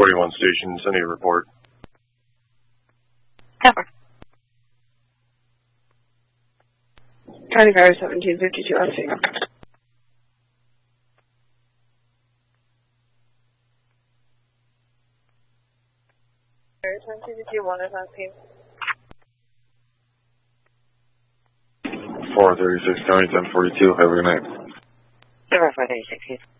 41 station, sending a report. Cover. County Fire 1752 on scene. Fire 1751 is on scene. 436 County 1042. Have a good night. Silver 436.